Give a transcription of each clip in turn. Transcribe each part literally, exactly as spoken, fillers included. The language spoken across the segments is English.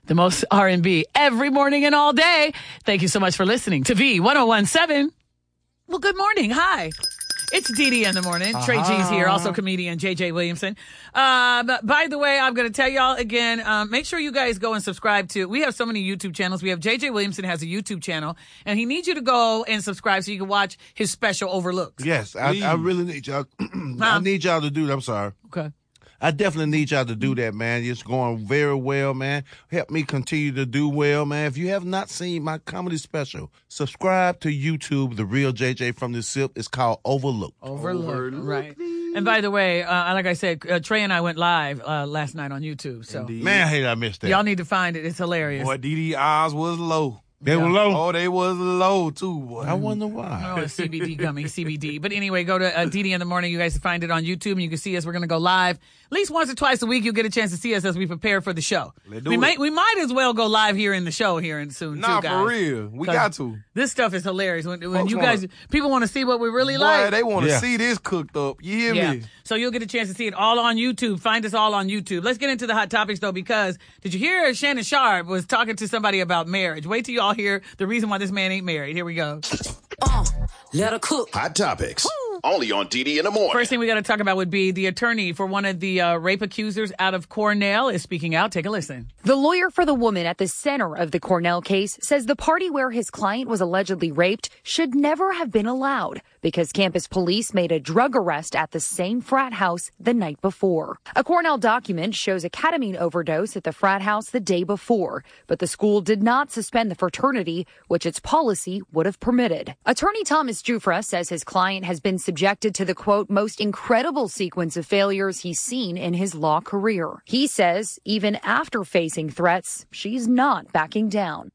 The most R and B every morning and all day. Thank you so much for listening to V ten seventeen. Well, good morning. Hi. It's Dee Dee in the morning. Uh-huh. Trey G's here, also comedian J J Williamson. Uh, but by the way, I'm going to tell y'all again, um, make sure you guys go and subscribe to, we have so many YouTube channels. We have J J Williamson has a YouTube channel, and he needs you to go and subscribe so you can watch his special Overlooks. Yes, I, I really need y'all. I need y'all to do that. I'm sorry. Okay. I definitely need y'all to do that, man. It's going very well, man. Help me continue to do well, man. If you have not seen my comedy special, subscribe to YouTube, The Real J J from the Sip. It's called Overlook. Overlook, Overlook. Right. And by the way, uh, like I said, uh, Trey and I went live uh, last night on YouTube. So, Indeed. Man, I hate I missed that. Y'all need to find it. It's hilarious. Boy, Dee Dee eyes was low. They yeah. were low? Oh, they was low, too, boy. I wonder why. Oh, it's C B D gummy, C B D. But anyway, go to uh, Dee Dee in the morning. You guys can find it on YouTube, and you can see us. We're going to go live. At least once or twice a week, you'll get a chance to see us as we prepare for the show. Let's do we, it. Might, we might as well go live here in the show here and soon, nah, too, guys. Nah, for real. We got to. This stuff is hilarious. When, when you guys, wanna, people want to see what we really boy, like. They want to yeah. see this cooked up. You hear yeah. me? So you'll get a chance to see it all on YouTube. Find us all on YouTube. Let's get into the hot topics, though, because did you hear Shannon Sharpe was talking to somebody about marriage? Wait till you all hear the reason why this man ain't married. Here we go. Uh, let her cook. Hot topics. Only on Dee Dee in the morning. First thing we got to talk about would be the attorney for one of the uh, rape accusers out of Cornell is speaking out. Take a listen. The lawyer for the woman at the center of the Cornell case says the party where his client was allegedly raped should never have been allowed because campus police made a drug arrest at the same frat house the night before. A Cornell document shows a ketamine overdose at the frat house the day before, but the school did not suspend the fraternity, which its policy would have permitted. Attorney Thomas Jufra says his client has been subjected to the, quote, most incredible sequence of failures he's seen in his law career. He says even after facing threats, she's not backing down.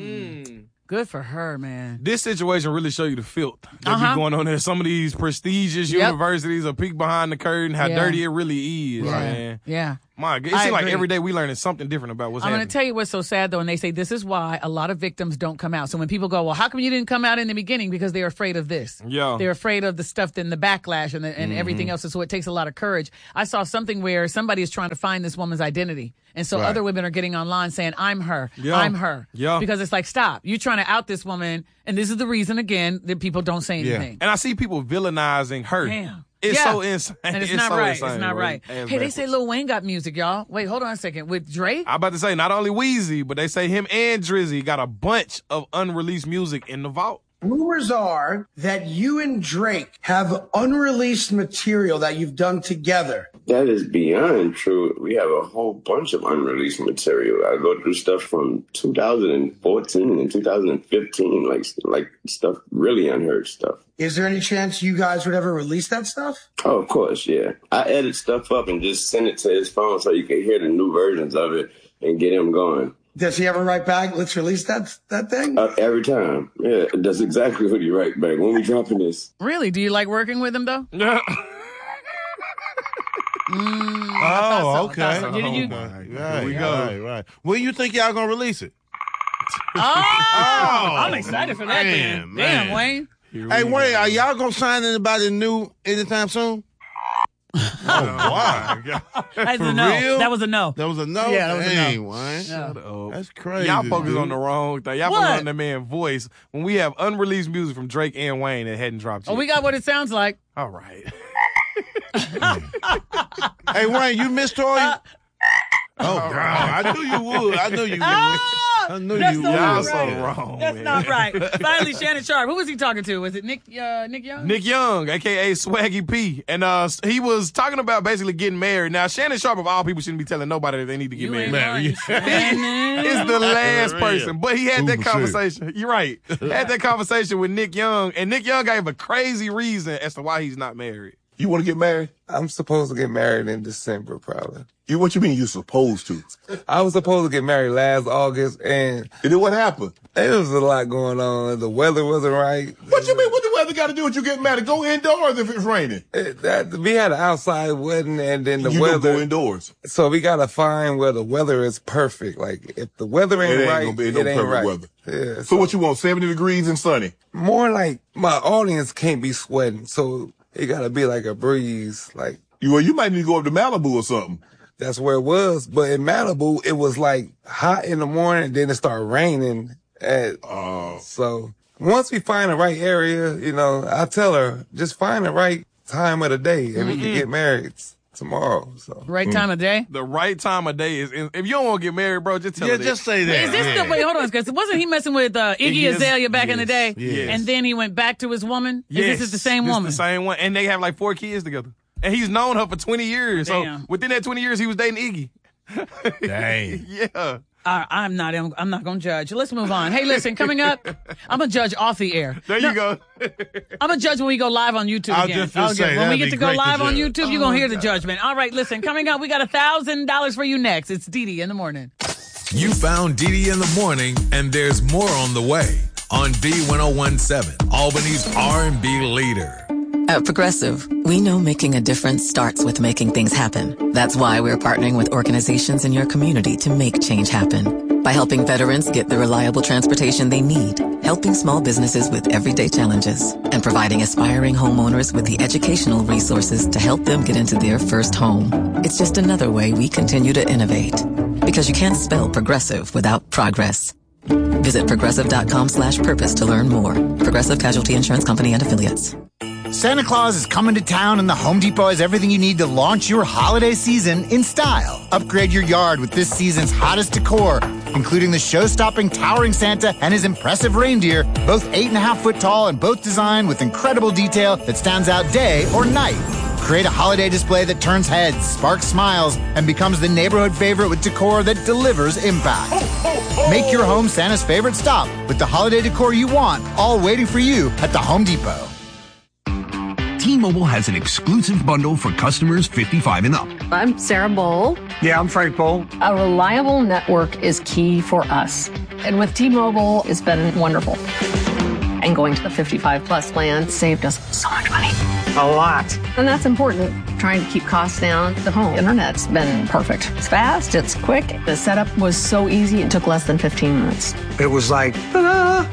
Mm. Good for her, man. This situation really show you the filth that uh-huh. be going on there. Some of these prestigious yep. universities are peek behind the curtain, how yeah. dirty it really is, yeah. man. Yeah. My God, it seems like every day we learning something different about what's I'm happening. I'm going to tell you what's so sad, though, and they say this is why a lot of victims don't come out. So when people go, well, how come you didn't come out in the beginning? Because they're afraid of this. Yeah. They're afraid of the stuff, and the backlash and, the, and mm-hmm. everything else. And so it takes a lot of courage. I saw something where somebody is trying to find this woman's identity. And so right. other women are getting online saying, I'm her. Yeah. I'm her. Yeah. Because it's like, stop. You're trying to out this woman. And this is the reason, again, that people don't say anything. Yeah. And I see people villainizing her. Damn. It's yeah. so insane. And it's, it's not so right. Insane, it's not right. right. Hey, they say Lil Wayne got music, y'all. Wait, hold on a second. With Drake? I'm about to say, not only Weezy, but they say him and Drizzy got a bunch of unreleased music in the vault. Rumors are that you and Drake have unreleased material that you've done together. That is beyond true. We have a whole bunch of unreleased material. I go through stuff from two thousand fourteen and two thousand fifteen, like like stuff, really unheard stuff. Is there any chance you guys would ever release that stuff? Oh, of course, yeah. I edit stuff up and just send it to his phone so you can hear the new versions of it and get him going. Does he ever write back, let's release that that thing? Uh, every time. Yeah, that's exactly what he write back. When we dropping this. Really? Do you like working with him, though? Yeah. mm, oh, so. okay. So. Did you? Oh, right, Here we go. Right, right. When you think y'all gonna release it? Oh, oh I'm excited for that. Man, man. Damn, man. Wayne. Hey, Wayne, are y'all gonna sign anybody new anytime soon? Oh, wow. That's For a no. real? That was a no. That was a no? Yeah, that was Dang, a no. Wayne. Yeah. That's crazy. Y'all focus dude. on the wrong thing. Y'all What? focus on that man's voice. When we have unreleased music from Drake and Wayne that hadn't dropped yet. Oh, we got what it sounds like. All right. Hey, Wayne, you missed Toy? Uh, oh, God. I knew you would. I knew you would. Oh, I knew that's you so would. Y'all right. so wrong, That's man. not right. Finally, Shannon Sharpe. Who was he talking to? Was it Nick uh, Nick Young? Nick Young, a k a. Swaggy P. And uh, he was talking about basically getting married. Now, Shannon Sharpe, of all people, shouldn't be telling nobody that they need to get You married. ain't right, It's the last Yeah. person. But he had that Ooh, conversation. You're right. Had that conversation with Nick Young. And Nick Young gave a crazy reason as to why he's not married. You want to get married? I'm supposed to get married in December, probably. You, what you mean you supposed to? I was supposed to get married last August, and... And then what happened? There was a lot going on. The weather wasn't right. What you mean? What the weather got to do with you getting married? Go indoors if it's raining. It, that, we had an outside wedding, and then the you weather... You don't go indoors. So we got to find where the weather is perfect. Like, if the weather ain't, it ain't right, gonna be it no ain't perfect right. weather. Yeah, so, so what you want, seventy degrees and sunny? More like my audience can't be sweating, so it got to be like a breeze. Like you, well, you might need to go up to Malibu or something. that's where it was. But in Malibu, it was like hot in the morning, then it started raining. At, uh, so once we find the right area, you know, I tell her, just find the right time of the day and mm-hmm. we can get married tomorrow. So right time of day? The right time of day is, if you don't want to get married, bro, just tell yeah, her just say that. Is this yeah. the, wait, hold on, because wasn't he messing with uh, Iggy, Iggy Azalea back yes, in the day? Yes. And then he went back to his woman? Yes. Is this the same this woman? Is the same one. And they have like four kids together. And he's known her for twenty years. Damn. So within that twenty years, he was dating Iggy. Dang. yeah. Uh, I'm not. I'm not going to judge. Let's move on. Hey, listen. Coming up, I'm gonna judge off the air. There no, you go. I'm gonna judge when we go live on YouTube I'll again. just, just okay. say, When we get be to go live to on judge. YouTube, oh you're gonna hear God. the judgment. All right. Listen. Coming up, we got a thousand dollars for you next. It's Dee Dee in the morning. You found Dee Dee in the morning, and there's more on the way on B ten seventeen, Albany's R and B leader. At Progressive, we know making a difference starts with making things happen. That's why we're partnering with organizations in your community to make change happen. By helping veterans get the reliable transportation they need, helping small businesses with everyday challenges, and providing aspiring homeowners with the educational resources to help them get into their first home. It's just another way we continue to innovate. Because you can't spell progressive without progress. Visit progressive.com slash purpose to learn more. Progressive Casualty Insurance Company and Affiliates. Santa Claus is coming to town, and the Home Depot has everything you need to launch your holiday season in style. Upgrade your yard with this season's hottest decor, including the show-stopping towering Santa and his impressive reindeer, both eight and a half foot tall and both designed with incredible detail that stands out day or night. Create a holiday display that turns heads, sparks smiles, and becomes the neighborhood favorite with decor that delivers impact. Make your home Santa's favorite stop with the holiday decor you want, all waiting for you at the Home Depot. T-Mobile has an exclusive bundle for customers fifty-five and up. I'm Sarah Bowl. Yeah, I'm Frank Bowl. A reliable network is key for us. And with T-Mobile, it's been wonderful. And going to the fifty-five plus plan saved us so much money. A lot. And that's important. Trying to keep costs down. The home internet's been perfect. It's fast, it's quick. The setup was so easy, it took less than fifteen minutes. It was like, ta-da!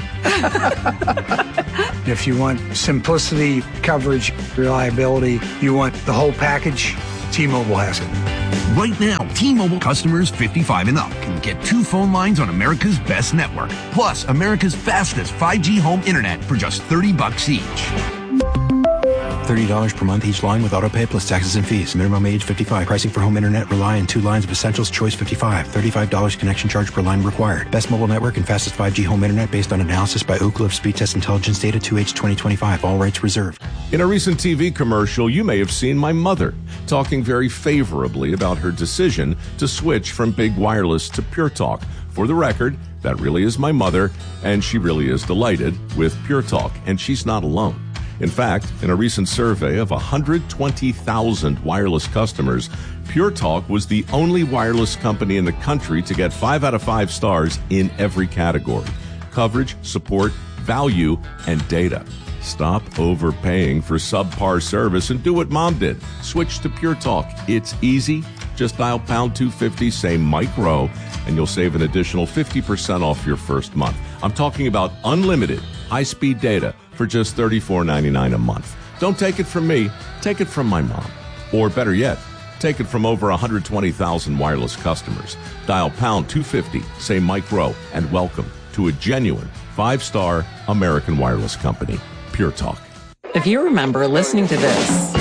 If you want simplicity, coverage, reliability, you want the whole package, T-Mobile has it. Right now, T-Mobile customers fifty-five and up can get two phone lines on America's best network, plus America's fastest five G home internet for just thirty bucks each. thirty dollars per month each line with autopay plus taxes and fees. Minimum age fifty-five. Pricing for home internet rely on two lines of Essentials Choice fifty-five. thirty-five dollars connection charge per line required. Best mobile network and fastest five G home internet based on analysis by Ookla of Speed Test Intelligence data two H twenty twenty-five. All rights reserved. In a recent T V commercial, you may have seen my mother talking very favorably about her decision to switch from Big Wireless to Pure Talk. For the record, that really is my mother, and she really is delighted with Pure Talk, and she's not alone. In fact, in a recent survey of one hundred twenty thousand wireless customers, Pure Talk was the only wireless company in the country to get five out of five stars in every category: coverage, support, value, and data. Stop overpaying for subpar service and do what Mom did. Switch to Pure Talk. It's easy. Just dial pound two fifty, say Mike Rowe, and you'll save an additional fifty percent off your first month. I'm talking about unlimited high-speed data for just thirty-four ninety-nine a month. Don't take it from me. Take it from my mom. Or better yet, take it from over one hundred twenty thousand wireless customers. Dial pound two fifty, say Mike Rowe, and welcome to a genuine five-star American wireless company, Pure Talk. If you remember listening to this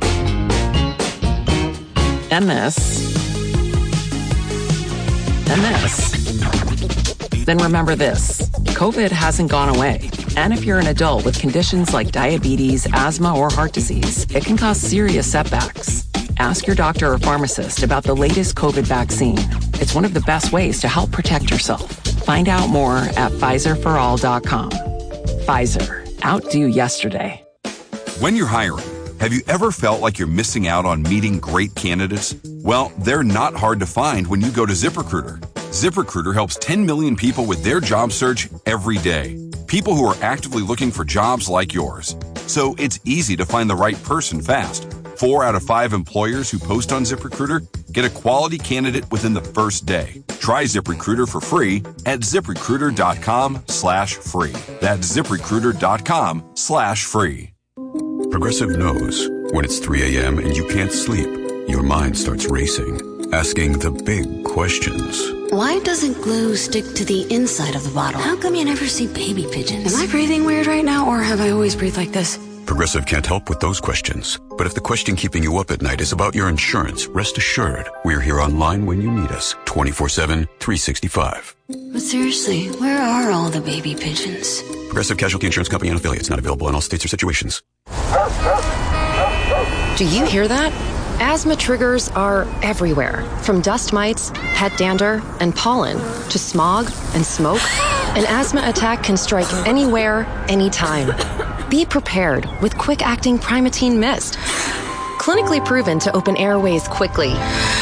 and this and this, then remember this. COVID hasn't gone away. And if you're an adult with conditions like diabetes, asthma, or heart disease, it can cause serious setbacks. Ask your doctor or pharmacist about the latest COVID vaccine. It's one of the best ways to help protect yourself. Find out more at Pfizer for all dot com. Pfizer. Outdo yesterday. When you're hiring, have you ever felt like you're missing out on meeting great candidates? Well, they're not hard to find when you go to ZipRecruiter. ZipRecruiter helps ten million people with their job search every day. People who are actively looking for jobs like yours. So it's easy to find the right person fast. Four out of five employers who post on ZipRecruiter get a quality candidate within the first day. Try ZipRecruiter for free at ZipRecruiter.com slash free. That's ZipRecruiter.com slash free. Progressive knows when it's three a.m. and you can't sleep, your mind starts racing. asking the big questions. Why doesn't glue stick to the inside of the bottle? How come you never see baby pigeons? Am I breathing weird right now, or have I always breathed like this? Progressive can't help with those questions. But if the question keeping you up at night is about your insurance, rest assured, we're here online when you need us, twenty-four seven, three sixty-five. But seriously, where are all the baby pigeons? Progressive Casualty Insurance Company and affiliates, not available in all states or situations. Do you hear that? Asthma triggers are everywhere, from dust mites, pet dander, and pollen, to smog and smoke. An asthma attack can strike anywhere, anytime. Be prepared with quick-acting Primatene Mist. Clinically proven to open airways quickly.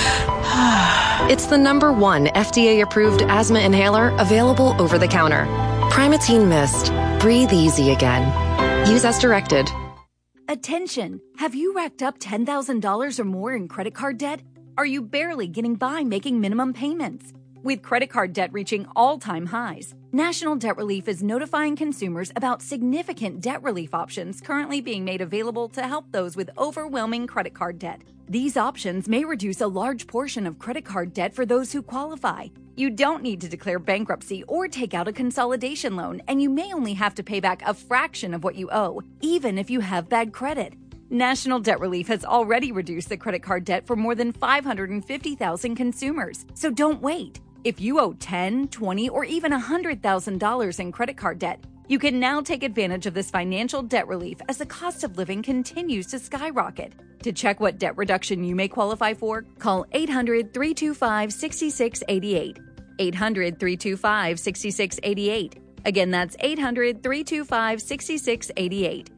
It's the number one F D A-approved asthma inhaler available over the counter. Primatene Mist. Breathe easy again. Use as directed. Attention! Have you racked up ten thousand dollars or more in credit card debt? Are you barely getting by making minimum payments? With credit card debt reaching all-time highs, National Debt Relief is notifying consumers about significant debt relief options currently being made available to help those with overwhelming credit card debt. These options may reduce a large portion of credit card debt for those who qualify. You don't need to declare bankruptcy or take out a consolidation loan, and you may only have to pay back a fraction of what you owe, even if you have bad credit. National Debt Relief has already reduced the credit card debt for more than five hundred fifty thousand consumers, so don't wait. If you owe ten thousand dollars, twenty thousand dollars, or even one hundred thousand dollars in credit card debt, you can now take advantage of this financial debt relief as the cost of living continues to skyrocket. To check what debt reduction you may qualify for, call eight hundred, three two five, six six eight eight. eight hundred, three two five, six six eight eight. Again, that's eight hundred, three two five, six six eight eight.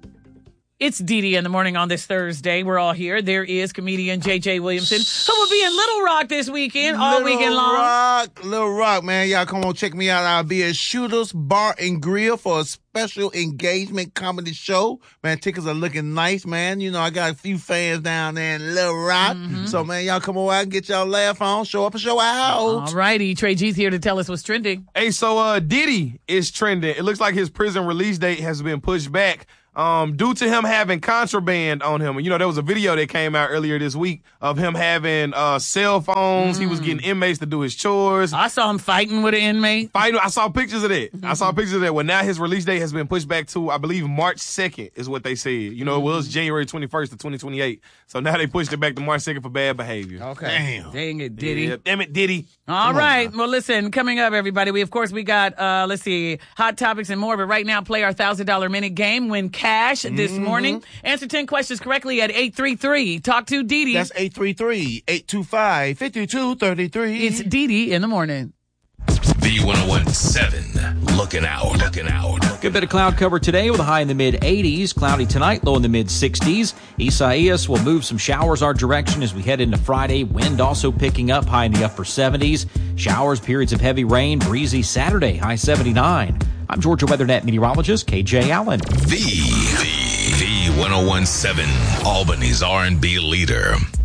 It's Dee Dee in the morning on this Thursday. We're all here. There is comedian J J Williamson, who will be in Little Rock this weekend, all Little weekend long. Rock, Little Rock, man. Y'all come on, check me out. I'll be at Shooters Bar and Grill for a special engagement comedy show. Man, tickets are looking nice, man. You know, I got a few fans down there in Little Rock. Mm-hmm. So, man, y'all come on out and get y'all laugh on. Show up and show out. All righty. Trey G's here to tell us what's trending. Hey, so uh, Diddy is trending. It looks like his prison release date has been pushed back. Um, due to him having contraband on him. You know, there was a video that came out earlier this week of him having uh, cell phones. Mm. He was getting inmates to do his chores. I saw him fighting with an inmate. Fighting. I saw pictures of that. Mm-hmm. I saw pictures of that. Well, now his release date has been pushed back to, I believe, March second is what they said. You know, it was January twenty-first of twenty twenty-eight. So now they pushed it back to March second for bad behavior. Okay. Damn. Dang it, Diddy. Yeah. Damn it, Diddy. All Come right. Well, listen, coming up, everybody, we, of course, we got, uh, let's see, hot topics and more. But right now, play our one thousand dollars minute game. Win cash this Mm-hmm. morning. Answer ten questions correctly at eight three three. Talk to Dee Dee. That's eight three three, eight two five, five two three three. It's Dee Dee in the morning. B ten seventeen, looking out, looking out. Good bit of cloud cover today with a high in the mid eighties. Cloudy tonight, low in the mid sixties. Isaias will move some showers our direction as we head into Friday. Wind also picking up, high in the upper seventies. Showers, periods of heavy rain, breezy Saturday, high seventy-nine. I'm Georgia WeatherNet meteorologist K J Allen. The, the, the ten seventeen, Albany's R and B leader.